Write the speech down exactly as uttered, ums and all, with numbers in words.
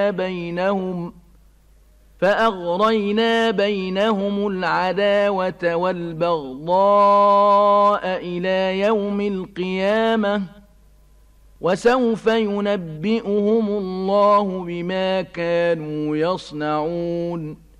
بينهم فأغرينا بينهم العداوة والبغضاء إلى يوم القيامة وسوف ينبئهم الله بما كانوا يصنعون